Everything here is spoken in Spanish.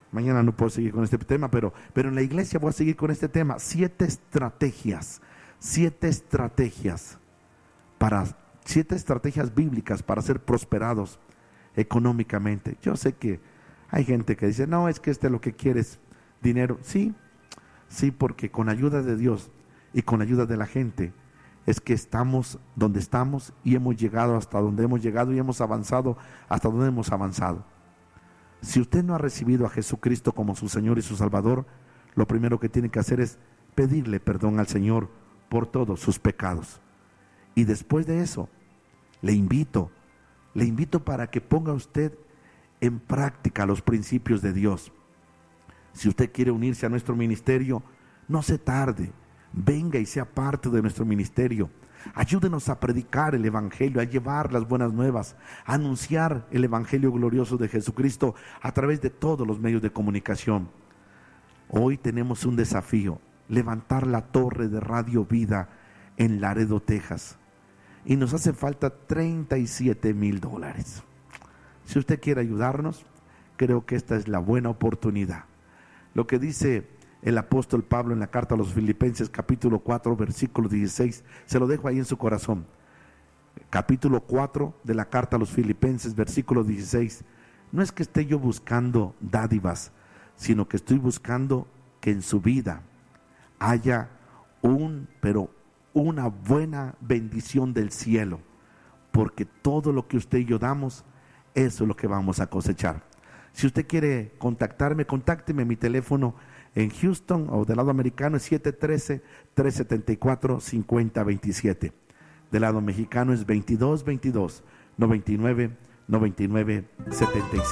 Mañana no puedo seguir con este tema, pero en la iglesia voy a seguir con este tema. 7 estrategias bíblicas para ser prosperados económicamente. Yo sé que hay gente que dice, no, es que lo que quiere es dinero. Sí, porque con ayuda de Dios y con ayuda de la gente es que estamos donde estamos y hemos llegado hasta donde hemos llegado y hemos avanzado hasta donde hemos avanzado. Si usted no ha recibido a Jesucristo como su Señor y su Salvador, lo primero que tiene que hacer es pedirle perdón al Señor por todos sus pecados. Y después de eso, le invito para que ponga usted en práctica los principios de Dios. Si usted quiere unirse a nuestro ministerio, no se tarde, venga y sea parte de nuestro ministerio. Ayúdenos a predicar el Evangelio, a llevar las buenas nuevas, a anunciar el Evangelio glorioso de Jesucristo a través de todos los medios de comunicación. Hoy tenemos un desafío, levantar la torre de Radio Vida en Laredo, Texas. Y nos hace falta $37,000. Si usted quiere ayudarnos, creo que esta es la buena oportunidad. Lo que dice el apóstol Pablo en la carta a los Filipenses, capítulo 4, versículo 16, se lo dejo ahí en su corazón. Capítulo 4 de la carta a los Filipenses, versículo 16. No es que esté yo buscando dádivas, sino que estoy buscando que en su vida haya una buena bendición del cielo, porque todo lo que usted y yo damos, eso es lo que vamos a cosechar. Si usted quiere contactarme, contácteme. Mi teléfono en Houston o del lado americano es 713-374-5027. Del lado mexicano es 2222-99-99-75.